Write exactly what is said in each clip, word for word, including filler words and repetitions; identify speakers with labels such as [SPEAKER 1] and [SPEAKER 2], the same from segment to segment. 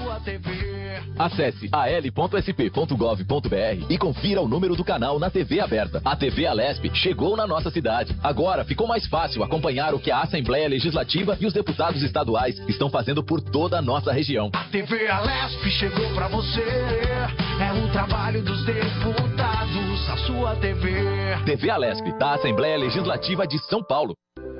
[SPEAKER 1] sua T V.
[SPEAKER 2] Acesse a l ponto s p ponto gov ponto b r e confira o número do canal na T V aberta. A T V Alesp chegou na nossa cidade. Agora ficou mais fácil acompanhar o que a Assembleia Legislativa e os deputados estaduais estão fazendo por toda a nossa região.
[SPEAKER 1] A T V Alesp chegou pra você. É um trabalho dos deputados, a sua T V.
[SPEAKER 2] T V Alesp, da Assembleia Legislativa de São Paulo.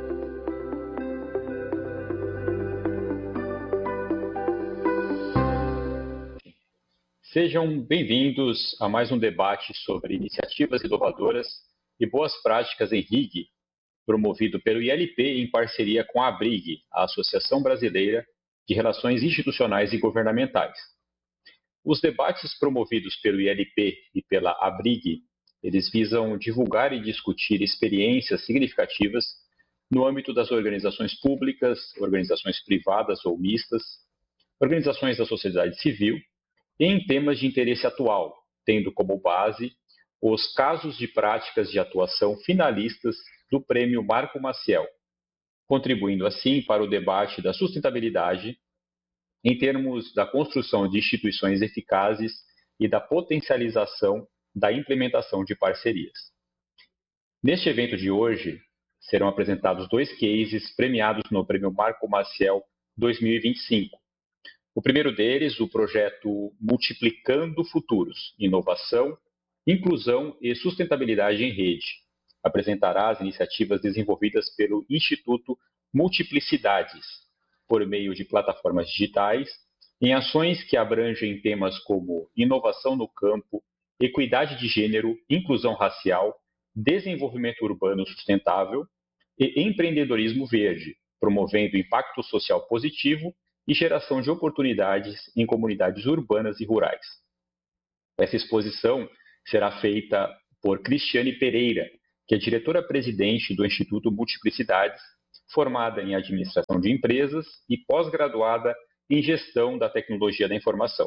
[SPEAKER 3] Sejam bem-vindos a mais um debate sobre iniciativas inovadoras e boas práticas em R I G, promovido pelo I L P em parceria com a ABRIG, a Associação Brasileira de Relações Institucionais e Governamentais. Os debates promovidos pelo I L P e pela ABRIG, eles visam divulgar e discutir experiências significativas no âmbito das organizações públicas, organizações privadas ou mistas, organizações da sociedade civil, em temas de interesse atual, tendo como base os casos de práticas de atuação finalistas do Prêmio Marco Maciel, contribuindo assim para o debate da sustentabilidade em termos da construção de instituições eficazes e da potencialização da implementação de parcerias. Neste evento de hoje, serão apresentados dois cases premiados no Prêmio Marco Maciel dois mil e vinte e cinco. O primeiro deles, o projeto Multiplicando Futuros, Inovação, Inclusão e Sustentabilidade em Rede, apresentará as iniciativas desenvolvidas pelo Instituto Multiplicidades, por meio de plataformas digitais, em ações que abrangem temas como inovação no campo, equidade de gênero, inclusão racial, desenvolvimento urbano sustentável e empreendedorismo verde, promovendo impacto social positivo e geração de oportunidades em comunidades urbanas e rurais. Essa exposição será feita por Cristiane Pereira, que é diretora-presidente do Instituto Multiplicidades, formada em administração de empresas e pós-graduada em gestão da tecnologia da informação.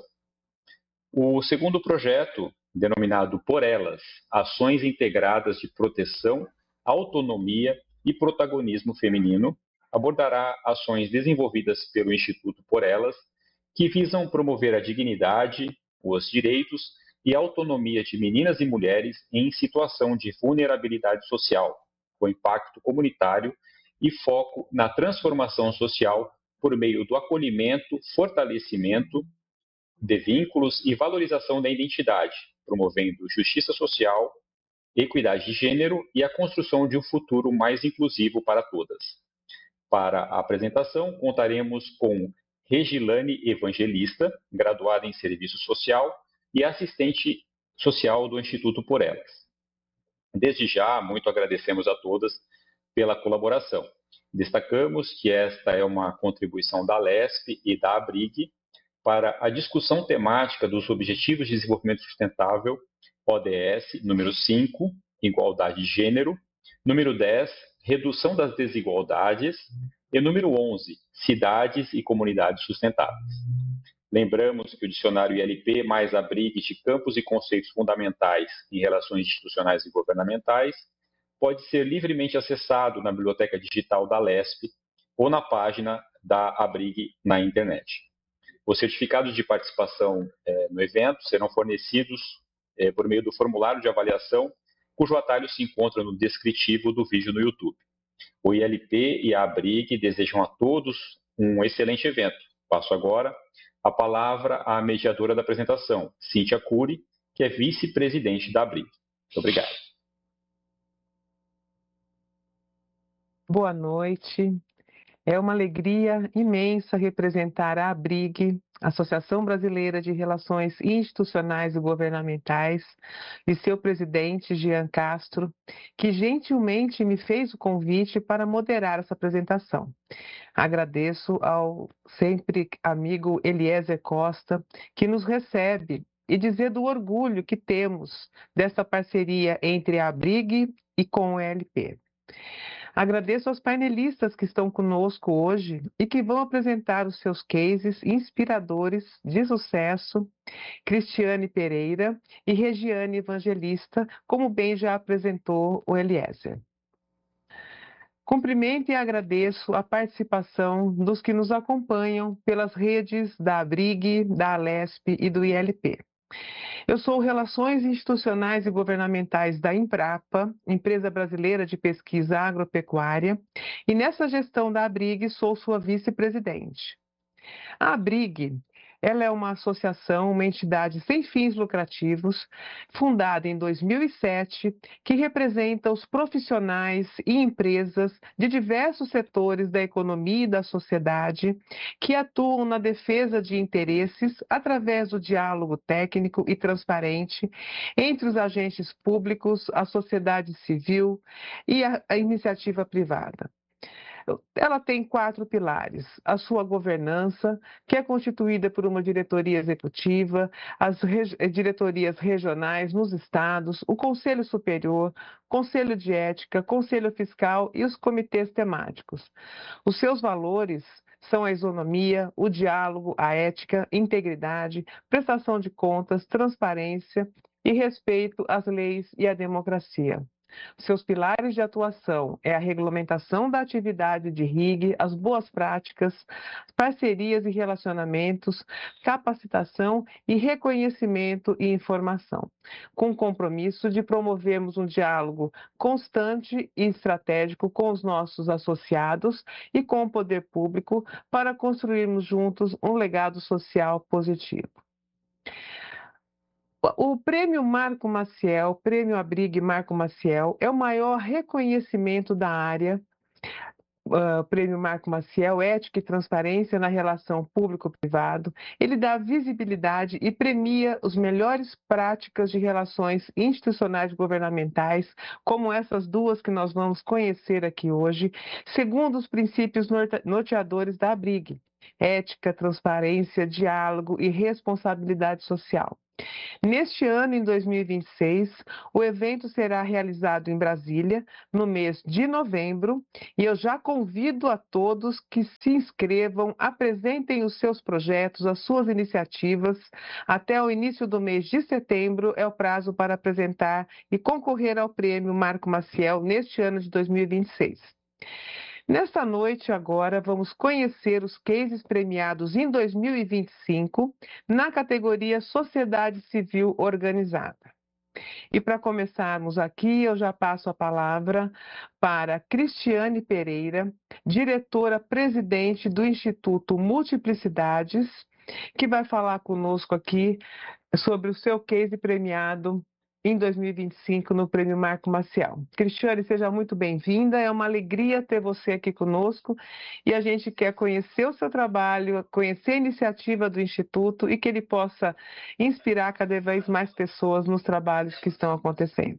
[SPEAKER 3] O segundo projeto, denominado Por Elas, Ações Integradas de Proteção, Autonomia e Protagonismo Feminino, abordará ações desenvolvidas pelo Instituto Por Elas, que visam promover a dignidade, os direitos e a autonomia de meninas e mulheres em situação de vulnerabilidade social, com impacto comunitário e foco na transformação social por meio do acolhimento, fortalecimento de vínculos e valorização da identidade, promovendo justiça social, equidade de gênero e a construção de um futuro mais inclusivo para todas. Para a apresentação, contaremos com Regilane Evangelista, graduada em Serviço Social e assistente social do Instituto Por Elas. Desde já, muito agradecemos a todas pela colaboração. Destacamos que esta é uma contribuição da Alesp e da ABRIG para a discussão temática dos Objetivos de Desenvolvimento Sustentável, O D S, número cinco, Igualdade de Gênero, número dez, Redução das Desigualdades, e número onze, Cidades e Comunidades Sustentáveis. Lembramos que o dicionário I L P mais ABRIG de Campos e Conceitos Fundamentais em Relações Institucionais e Governamentais pode ser livremente acessado na biblioteca digital da Alesp ou na página da ABRIG na internet. Os certificados de participação eh, no evento serão fornecidos eh, por meio do formulário de avaliação, cujo atalho se encontra no descritivo do vídeo no YouTube. O I L P e a ABRIG desejam a todos um excelente evento. Passo agora a palavra à mediadora da apresentação, Cíntia Cury, que é vice-presidente da ABRIG. Muito obrigado.
[SPEAKER 4] Boa noite. É uma alegria imensa representar a ABRIG, Associação Brasileira de Relações Institucionais e Governamentais, e seu presidente, Jean Castro, que gentilmente me fez o convite para moderar essa apresentação. Agradeço ao sempre amigo Eliezer Costa, que nos recebe, e dizer do orgulho que temos dessa parceria entre a ABRIG e com o I L P. Agradeço aos painelistas que estão conosco hoje e que vão apresentar os seus cases inspiradores de sucesso, Cristiane Pereira e Regiane Evangelista, como bem já apresentou o Eliezer. Cumprimento e agradeço a participação dos que nos acompanham pelas redes da ABRIG, da Alesp e do I L P. Eu sou Relações Institucionais e Governamentais da Embrapa, Empresa Brasileira de Pesquisa Agropecuária, e nessa gestão da ABRIG sou sua vice-presidente. A ABRIG, ela é uma associação, uma entidade sem fins lucrativos, fundada em dois mil e sete, que representa os profissionais e empresas de diversos setores da economia e da sociedade, que atuam na defesa de interesses através do diálogo técnico e transparente entre os agentes públicos, a sociedade civil e a, a iniciativa privada. Ela tem quatro pilares: a sua governança, que é constituída por uma diretoria executiva, as reg- diretorias regionais nos estados, o Conselho Superior, Conselho de Ética, Conselho Fiscal e os comitês temáticos. Os seus valores são a isonomia, o diálogo, a ética, integridade, prestação de contas, transparência e respeito às leis e à democracia. Seus pilares de atuação é a regulamentação da atividade de R I G, as boas práticas, parcerias e relacionamentos, capacitação e reconhecimento e informação, com o compromisso de promovermos um diálogo constante e estratégico com os nossos associados e com o poder público para construirmos juntos um legado social positivo. O Prêmio Marco Maciel, Prêmio ABRIG Marco Maciel, é o maior reconhecimento da área. Uh, Prêmio Marco Maciel, Ética e Transparência na Relação Público-Privado. Ele dá visibilidade e premia as melhores práticas de relações institucionais e governamentais, como essas duas que nós vamos conhecer aqui hoje, segundo os princípios norteadores da ABRIG: ética, transparência, diálogo e responsabilidade social. Neste ano, em dois mil e vinte e seis, o evento será realizado em Brasília, no mês de novembro, e eu já convido a todos que se inscrevam, apresentem os seus projetos, as suas iniciativas. Até o início do mês de setembro é o prazo para apresentar e concorrer ao Prêmio Marco Maciel neste ano de dois mil e vinte e seis. Nesta noite, agora, vamos conhecer os cases premiados em dois mil e vinte e cinco na categoria Sociedade Civil Organizada. E para começarmos aqui, eu já passo a palavra para Cristiane Pereira, diretora-presidente do Instituto Multiplicidades, que vai falar conosco aqui sobre o seu case premiado em dois mil e vinte e cinco no Prêmio Marco Maciel. Cristiane, seja muito bem-vinda, é uma alegria ter você aqui conosco e a gente quer conhecer o seu trabalho, conhecer a iniciativa do Instituto e que ele possa inspirar cada vez mais pessoas nos trabalhos que estão acontecendo.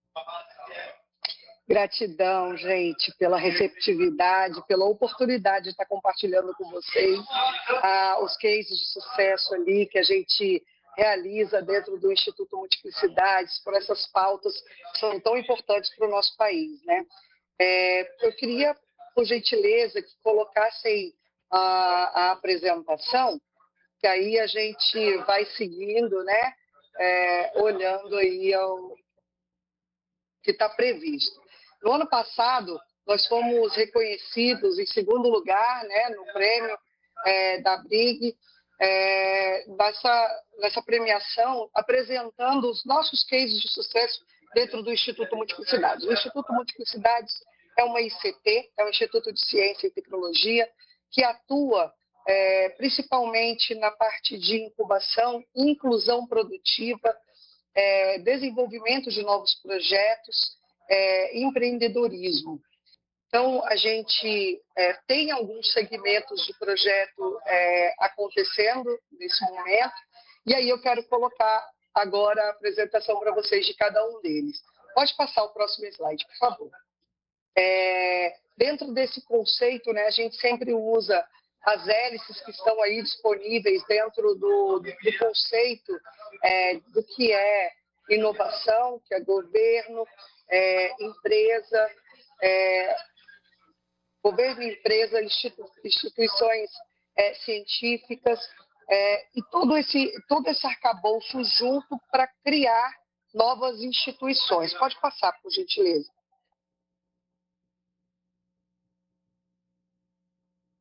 [SPEAKER 5] Gratidão, gente, pela receptividade, pela oportunidade de estar compartilhando com vocês ah, os cases de sucesso ali que a gente realiza dentro do Instituto Multiplicidades, por essas pautas que são tão importantes para o nosso país, né? É, eu queria, por gentileza, que colocassem a, a apresentação, que aí a gente vai seguindo, né? É, olhando aí ao que está previsto. No ano passado, nós fomos reconhecidos em segundo lugar, né, no prêmio é, da ABRIG, É, nessa, nessa premiação, apresentando os nossos cases de sucesso dentro do Instituto Multiplicidades. O Instituto Multiplicidades é uma I C T, é um Instituto de Ciência e Tecnologia, que atua é, principalmente na parte de incubação, inclusão produtiva, é, desenvolvimento de novos projetos, é, empreendedorismo. Então, a gente é, tem alguns segmentos de projeto é, acontecendo nesse momento, e aí eu quero colocar agora a apresentação para vocês de cada um deles. Pode passar o próximo slide, por favor. É, dentro desse conceito, né, a gente sempre usa as hélices que estão aí disponíveis dentro do, do conceito é, do que é inovação, que é governo, é, empresa, é, governo, empresa, institu instituições é, científicas, é, e todo esse, todo esse arcabouço junto para criar novas instituições. Pode passar, por gentileza.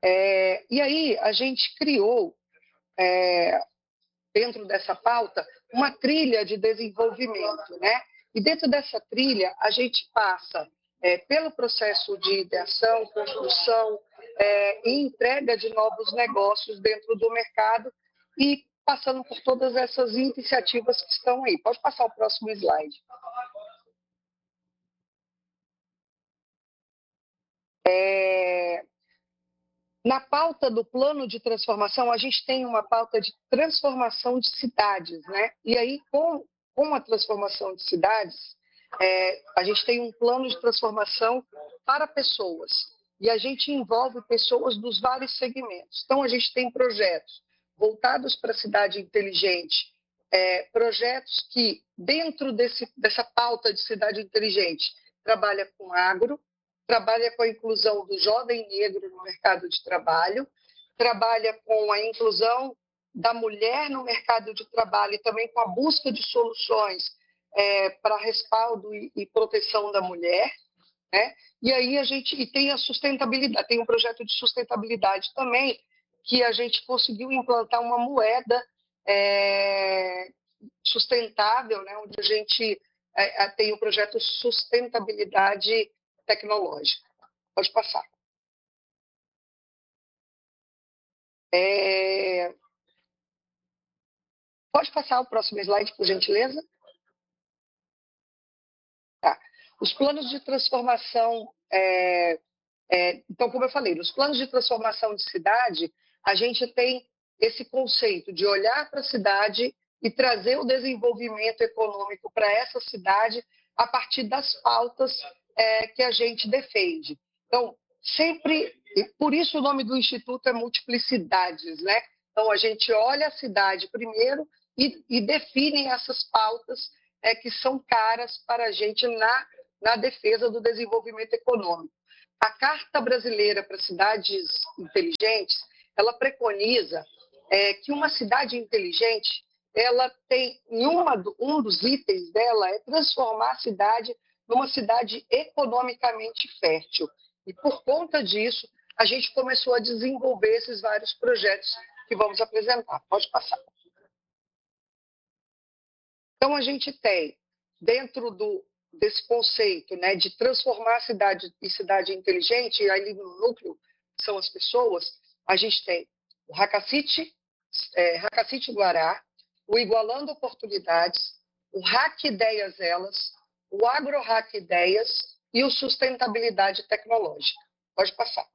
[SPEAKER 5] É, e aí a gente criou, é, dentro dessa pauta, uma trilha de desenvolvimento, né? E dentro dessa trilha a gente passa é, pelo processo de ideação, construção é, e entrega de novos negócios dentro do mercado e passando por todas essas iniciativas que estão aí. Pode passar o próximo slide. É... Na pauta do plano de transformação, a gente tem uma pauta de transformação de cidades, né? E aí, com, com a transformação de cidades, é, a gente tem um plano de transformação para pessoas. E a gente envolve pessoas dos vários segmentos. Então, a gente tem projetos voltados para a cidade inteligente, é, projetos que, dentro desse, dessa pauta de cidade inteligente, trabalha com agro, trabalha com a inclusão do jovem negro no mercado de trabalho, trabalha com a inclusão da mulher no mercado de trabalho e também com a busca de soluções é, para respaldo e, e proteção da mulher, né? E aí a gente e tem a sustentabilidade, tem um projeto de sustentabilidade também, que a gente conseguiu implantar uma moeda é, sustentável, né? Onde a gente é, tem o projeto Sustentabilidade Tecnológica. Pode passar. É... Pode passar o próximo slide, por gentileza? Tá. Os planos de transformação... É... É... Então, como eu falei, nos planos de transformação de cidade, a gente tem esse conceito de olhar para a cidade e trazer o desenvolvimento econômico para essa cidade a partir das pautas É, que a gente defende. Então, sempre, e por isso o nome do Instituto é Multiplicidades, né? Então, a gente olha a cidade primeiro e, e define essas pautas é, que são caras para a gente na, na defesa do desenvolvimento econômico. A Carta Brasileira para Cidades Inteligentes, ela preconiza é, que uma cidade inteligente, ela tem, em uma, um dos itens dela é transformar a cidade numa cidade economicamente fértil. E, por conta disso, a gente começou a desenvolver esses vários projetos que vamos apresentar. Pode passar. Então, a gente tem, dentro do, desse conceito, né, de transformar a cidade em cidade inteligente, e ali no núcleo são as pessoas, a gente tem o Hackacity, é, Hackacity Guará, o Igualando Oportunidades, o Hack Ideias Elas, o AgroHack Ideias e o Sustentabilidade Tecnológica. Pode passar.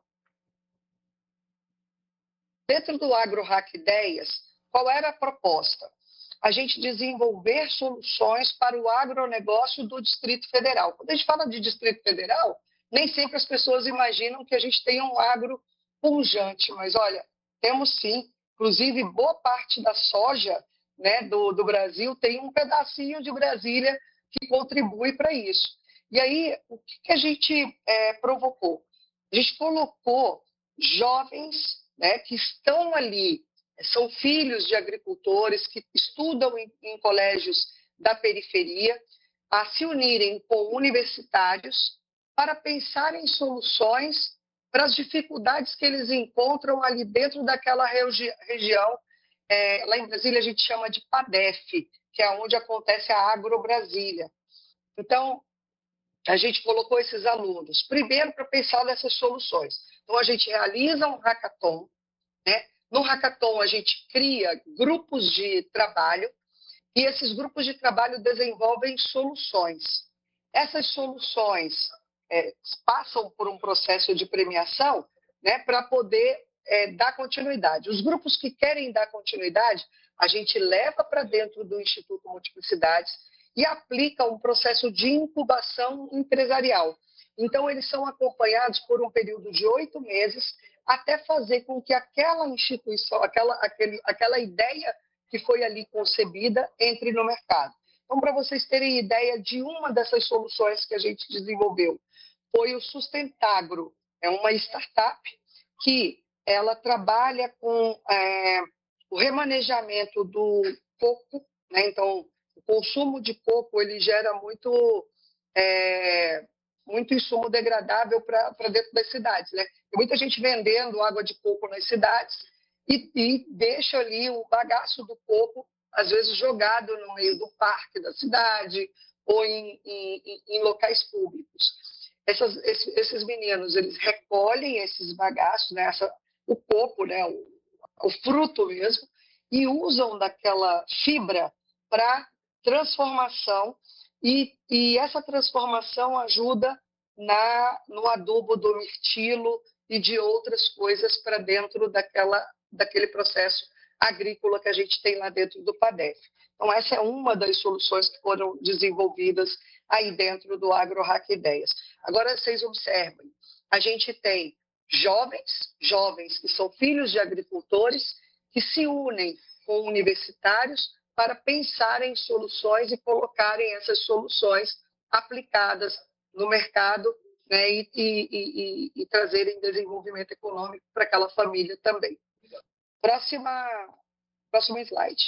[SPEAKER 5] Dentro do AgroHack Ideias, qual era a proposta? A gente desenvolver soluções para o agronegócio do Distrito Federal. Quando a gente fala de Distrito Federal, nem sempre as pessoas imaginam que a gente tem um agro pujante, mas olha, temos sim. Inclusive, boa parte da soja, né, do, do Brasil tem um pedacinho de Brasília que contribui para isso. E aí, o que, que a gente é, provocou? A gente colocou jovens, né, que estão ali, são filhos de agricultores, que estudam em, em colégios da periferia, a se unirem com universitários para pensar em soluções para as dificuldades que eles encontram ali dentro daquela regi região. É, lá em Brasília a gente chama de PADEF, que é onde acontece a Agro Brasília. Então, a gente colocou esses alunos, primeiro para pensar nessas soluções. Então, a gente realiza um hackathon, né? No hackathon, a gente cria grupos de trabalho e esses grupos de trabalho desenvolvem soluções. Essas soluções é, passam por um processo de premiação, né, para poder é, dar continuidade. Os grupos que querem dar continuidade, a gente leva para dentro do Instituto Multiplicidades e aplica um processo de incubação empresarial. Então, eles são acompanhados por um período de oito meses até fazer com que aquela instituição, aquela, aquele, aquela ideia que foi ali concebida, entre no mercado. Então, para vocês terem ideia de uma dessas soluções que a gente desenvolveu, foi o Sustentagro. É uma startup que ela trabalha com é, o remanejamento do coco, né? Então, o consumo de coco ele gera muito, é, muito insumo degradável para dentro das cidades, né? Tem muita gente vendendo água de coco nas cidades e, e deixa ali o bagaço do coco, às vezes jogado no meio do parque da cidade ou em, em, em locais públicos. Essas, esses, esses meninos, eles recolhem esses bagaços, né? Essa, o coco, né? o, o fruto mesmo, e usam daquela fibra para transformação, e, e essa transformação ajuda na, no adubo do mirtilo e de outras coisas para dentro daquela, daquele processo agrícola que a gente tem lá dentro do PADEF. Então, essa é uma das soluções que foram desenvolvidas aí dentro do AgroHack Ideias. Agora, vocês observem, a gente tem jovens, jovens que são filhos de agricultores, que se unem com universitários para pensar em soluções e colocarem essas soluções aplicadas no mercado, né, e, e, e, e trazerem desenvolvimento econômico para aquela família também. Próxima, próximo slide.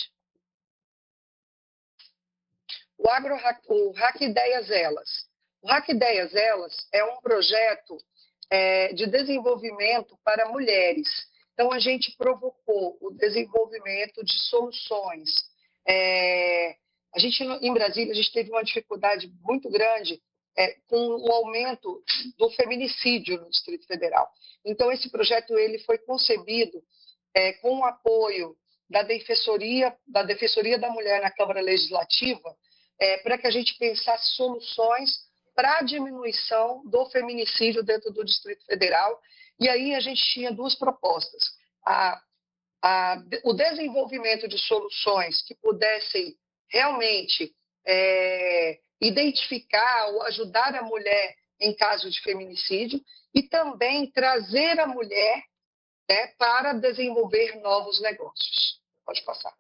[SPEAKER 5] O AgroHack, o Hack Ideias Elas. O Hack Ideias Elas é um projeto é, de desenvolvimento para mulheres. Então, a gente provocou o desenvolvimento de soluções. É, a gente, em Brasília, a gente teve uma dificuldade muito grande é, com o aumento do feminicídio no Distrito Federal. Então, esse projeto ele foi concebido é, com o apoio da Defensoria, da Defensoria da Mulher na Câmara Legislativa, é, para que a gente pensasse soluções para a diminuição do feminicídio dentro do Distrito Federal. E aí a gente tinha duas propostas. A, a, o desenvolvimento de soluções que pudessem realmente é, identificar ou ajudar a mulher em caso de feminicídio e também trazer a mulher, né, para desenvolver novos negócios. Pode passar.